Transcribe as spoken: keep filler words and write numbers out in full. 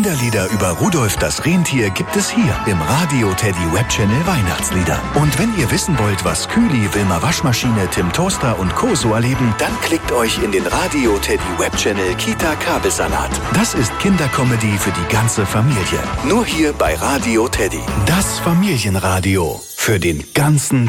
Kinderlieder über Rudolf das Rentier gibt es hier im Radio Teddy Webchannel Weihnachtslieder. Und wenn ihr wissen wollt, was Kühli, Wilma Waschmaschine, Tim Toaster und Co. so erleben, dann klickt euch in den Radio Teddy Webchannel Kita Kabelsalat. Das ist Kindercomedy für die ganze Familie. Nur hier bei Radio Teddy. Das Familienradio für den ganzen